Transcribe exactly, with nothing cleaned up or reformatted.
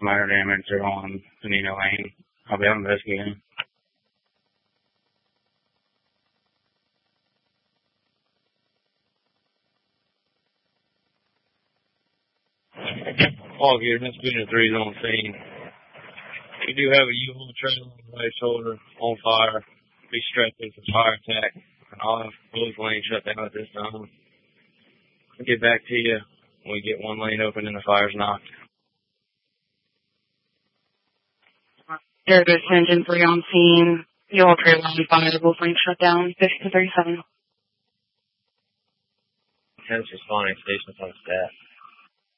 minor damage on Panino Lane. I'll be out investigating. All gear, Misdemeanor three is on scene. We do have a U-Haul trailer on the right shoulder on fire. Be strapped with a fire attack. And all of both lanes shut down at this time. I'll get back to you when we get one lane open and the fire's knocked. There goes engine three on scene. U-Haul trailer on fire. Both lanes shut down. fifty to thirty-seven. Ten's responding, stations on staff.